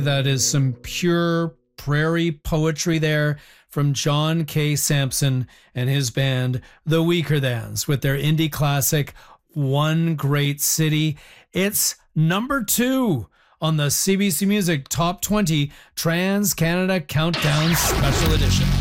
That is some pure prairie poetry there from John K. Sampson and his band, The Weakerthans, with their indie classic, One Great City. It's number 2 on the CBC Music Top 20 Trans Canada Countdown Special Edition.